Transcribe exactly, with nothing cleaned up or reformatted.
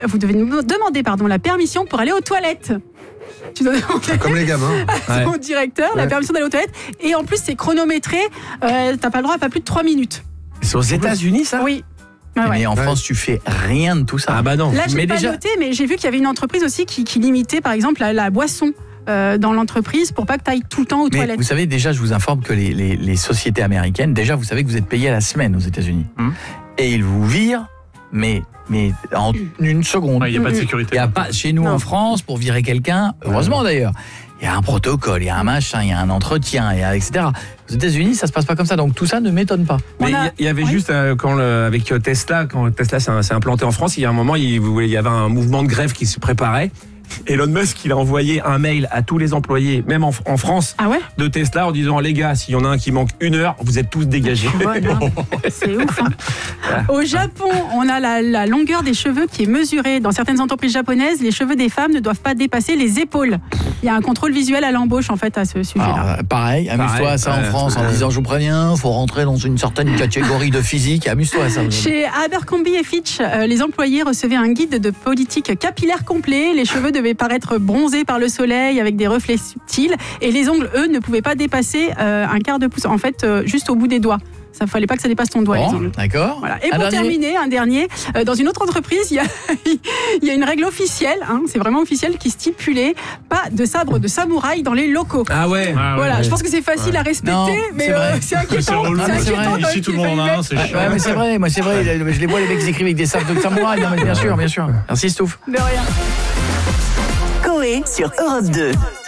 vous devez demander pardon, la permission pour aller aux toilettes. Tu dois demander comme les gamins. à ton Ouais. directeur Ouais. la permission d'aller aux toilettes. Et en plus, c'est chronométré. Euh, t'as pas le droit à pas plus de trois minutes. C'est aux États-Unis, ça? Oui. Ouais, ouais. Mais en Ouais. France, tu fais rien de tout ça. Ah bah non. Là, je mais l'ai pas déjà, noté, mais j'ai vu qu'il y avait une entreprise aussi qui, qui limitait, par exemple, la, la boisson euh, dans l'entreprise pour pas que tu ailles tout le temps aux Mais toilettes. vous savez, déjà, je vous informe que les, les, les sociétés américaines, déjà, vous savez que vous êtes payé à la semaine aux États-Unis. Hum. Et ils vous virent, mais, mais en une seconde. Il n'y a pas de Il sécurité. y a pas, chez nous Non. en France, pour virer quelqu'un, heureusement d'ailleurs, il y a un protocole, il y a un machin, il y a un entretien, il y a, et cetera. Aux États-Unis, ça se passe pas comme ça, donc tout ça ne m'étonne pas. mais On il a- y- il y avait Oui. juste euh, quand le- avec Tesla, quand Tesla s'est s'est implanté en France, il y a un moment, il, il y avait un mouvement de grève qui se préparait. Elon Musk, il a envoyé un mail à tous les employés, même en, en France, Ah ouais de Tesla, en disant les gars, s'il y en a un qui manque une heure, vous êtes tous dégagés. Ouais, non. C'est ouf. Hein. Au Japon, on a la, la longueur des cheveux qui est mesurée. Dans certaines entreprises japonaises, les cheveux des femmes ne doivent pas dépasser les épaules. Il y a un contrôle visuel à l'embauche, en fait, à ce sujet-là. Alors, euh, pareil, amuse-toi Pareil, à ça en ouais. France en disant je vous préviens, faut rentrer dans une certaine catégorie de physique, amuse-toi à ça. Chez Abercrombie et Fitch, euh, les employés recevaient un guide de politique capillaire complet. Les cheveux devaient paraître bronzés par le soleil avec des reflets subtils. Et les ongles, eux, ne pouvaient pas dépasser euh, un quart de pouce. En fait, euh, juste au bout des doigts. Ça ne fallait pas que ça dépasse ton doigt, les Bon, ongles. d'accord. Voilà. Et Un pour dernier terminer, un dernier, euh, dans une autre entreprise, il y a, il y a une règle officielle, hein, c'est vraiment officiel, qui stipulait pas de sabre de samouraï dans les locaux. Ah ouais. Ah ouais. Voilà, je pense que c'est facile à respecter, Non, mais c'est euh, vrai. c'est C'est inquiétant. relou. Ah, c'est vrai. inquiétant quand Ici, même tout le qu'il monde en faille a un, mettre. c'est Ouais, chiant. ouais, mais c'est vrai, moi c'est vrai, je les vois les mecs qui écrivent avec des sabres de samouraï, non mais bien sûr, bien sûr. Merci Stouff. De rien. Coé sur Europe deux.